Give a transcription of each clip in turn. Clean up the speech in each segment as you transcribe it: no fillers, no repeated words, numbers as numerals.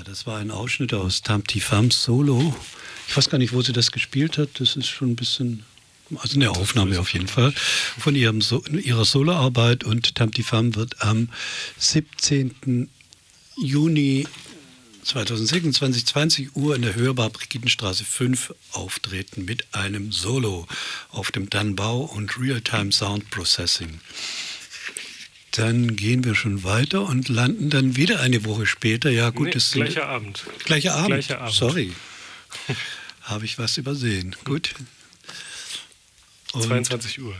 Das war ein Ausschnitt aus Tam-Ti-Fams Solo. Ich weiß gar nicht, wo sie das gespielt hat. Das ist schon ein bisschen, also eine Aufnahme auf jeden Fall, von ihrer Soloarbeit. Und Tam-Ti-Fam wird am 17. Juni 2026, 20 Uhr in der Hörbar Brigittenstraße 5 auftreten mit einem Solo auf dem Danbau und Real-Time Sound Processing. Dann gehen wir schon weiter und landen dann wieder eine Woche später. Ja, gut, das gleicher Abend. Gleicher Abend. Gleicher Abend. Sorry. Habe ich was übersehen. Gut. Und 22 Uhr.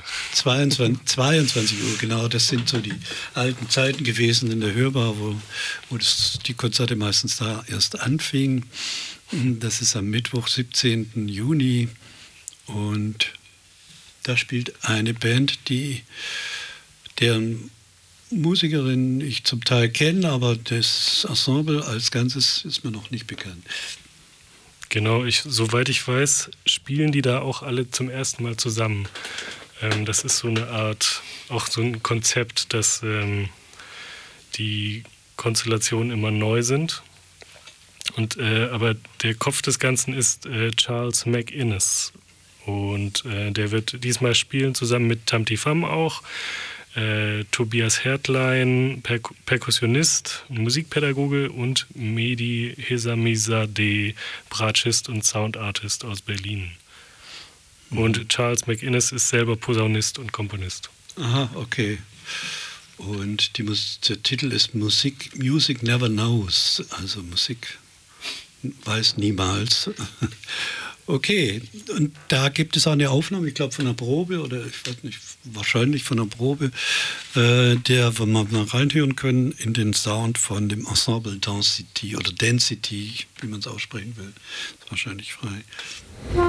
22 Uhr, genau. Das sind so die alten Zeiten gewesen in der Hörbar, wo die Konzerte meistens da erst anfingen. Das ist am Mittwoch, 17. Juni. Und da spielt eine Band, deren Musikerin ich zum Teil kenne, aber das Ensemble als Ganzes ist mir noch nicht bekannt. Genau, soweit ich weiß, spielen die da auch alle zum ersten Mal zusammen. Das ist so eine Art, auch so ein Konzept, dass die Konstellationen immer neu sind. Aber der Kopf des Ganzen ist Charles McInnes. Und der wird diesmal spielen, zusammen mit Tam-Ti-Fam auch. Tobias Hertlein, Perkussionist, Musikpädagoge und Mehdi Hesamizadeh, Bratschist und Soundartist aus Berlin. Und Charles McInnes ist selber Posaunist und Komponist. Aha, okay. Und der Titel ist Music Never Knows, also Musik weiß niemals. Okay, und da gibt es auch eine Aufnahme, ich glaube von einer Probe oder ich weiß nicht, wahrscheinlich von einer Probe, der wir mal reinhören können in den Sound von dem Ensemble Density oder Density, wie man es aussprechen will. Ist wahrscheinlich frei.